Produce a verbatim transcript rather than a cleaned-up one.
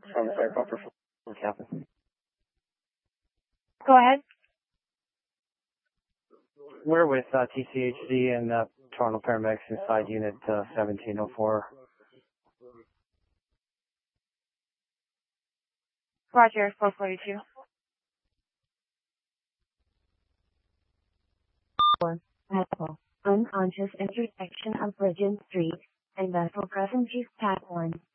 From sorry, Buffer from Captain. Go ahead. We're with uh, T C H D and uh, Toronto Paramedics inside Unit uh, seventeen oh four. Roger, four forty-two. four. Medical. Unconscious intersection of Bridgeon Street and Vessel Crescent Chief Pat one.